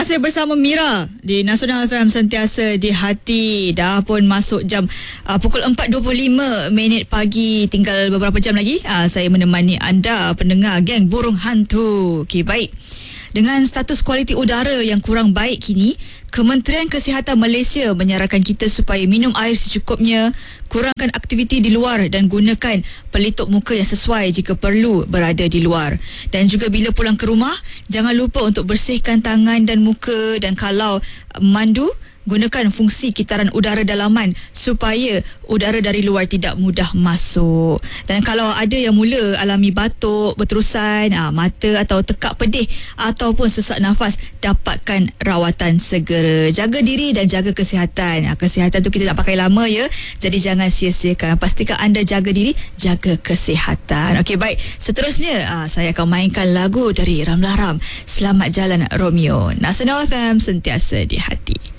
Masih bersama Mira di Nasional FM, sentiasa di hati. Dah pun masuk jam pukul 4.25 pagi. Tinggal beberapa jam lagi. Saya menemani anda pendengar geng burung hantu. Okey, baik. Dengan status kualiti udara yang kurang baik kini, Kementerian Kesihatan Malaysia menyarankan kita supaya minum air secukupnya, kurangkan aktiviti di luar dan gunakan pelitup muka yang sesuai jika perlu berada di luar. Dan juga bila pulang ke rumah, jangan lupa untuk bersihkan tangan dan muka, dan kalau mandu, gunakan fungsi kitaran udara dalaman supaya udara dari luar tidak mudah masuk. Dan kalau ada yang mula alami batuk berterusan, mata atau tekak pedih ataupun sesak nafas, dapatkan rawatan segera. Jaga diri dan jaga kesihatan. Kesihatan tu kita nak pakai lama ya. Jadi jangan sia-siakan. Pastikan anda jaga diri, jaga kesihatan. Okey, baik. Seterusnya saya akan mainkan lagu dari Ramlah Ram, Selamat Jalan Romeo. Nasional FM, sentiasa di hati.